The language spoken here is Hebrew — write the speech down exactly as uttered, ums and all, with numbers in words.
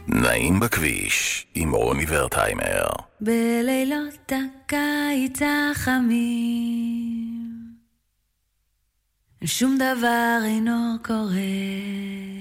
נעים בכביש עם רוני ורטיימר. בלילות הקיץ החמים שום דבר אינו קורה,